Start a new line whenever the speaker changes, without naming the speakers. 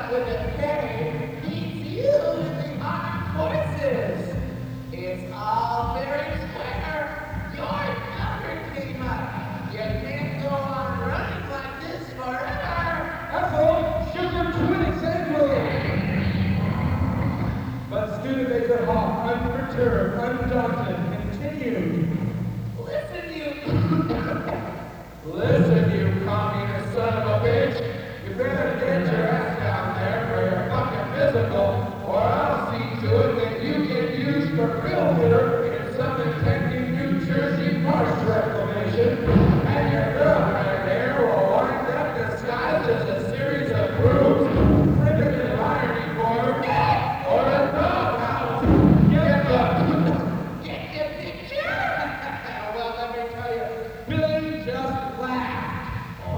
with a K means you in the armed forces. It's all very square. Your number came up. You can't go on running like this forever.
Asshole! Sugar twin example! But Studebaker Hawk, unperturbed, undaunted, continued.
Listen, you.
Listen, you communist son of a bitch. You better get your ass down there for your fucking physical, or I'll see to it that you get used for filter in some impending New Jersey marsh reclamation, and your girlfriend there will wind up disguised as a series of grooves, primitive irony board, or a doghouse. Get the
Get the picture?
well, let me tell you,